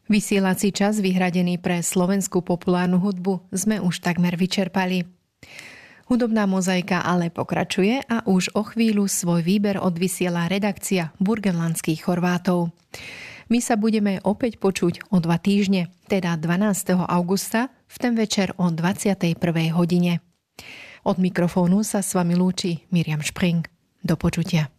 Vysielací čas vyhradený pre slovenskú populárnu hudbu sme už takmer vyčerpali. Hudobná mozaika ale pokračuje a už o chvíľu svoj výber odvysiela redakcia burgenlandských Chorvátov. My sa budeme opäť počuť o 2 týždne, teda 12. augusta, v ten večer o 21. hodine. Od mikrofónu sa s vami lúči Miriam Špring. Do počutia.